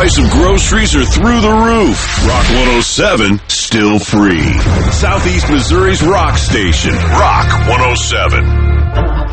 price of groceries are through the roof. Rock 107, still free. Southeast Missouri's rock station. Rock 107.